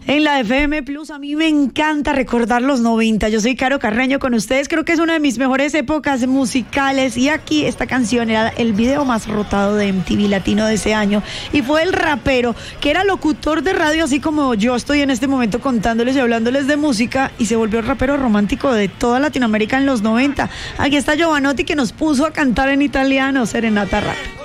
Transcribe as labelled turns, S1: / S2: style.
S1: En la FM Plus, a mí me encanta recordar los 90. Yo soy Caro Carreño con ustedes. Creo que es una de mis mejores épocas musicales. Y aquí esta canción era el video más rotado de MTV Latino de ese año. Y fue el rapero, que era locutor de radio, así como yo estoy en este momento contándoles y hablándoles de música. Y se volvió el rapero romántico de toda Latinoamérica en los 90. Aquí está Jovanotti, que nos puso a cantar en italiano, Serenata Rap.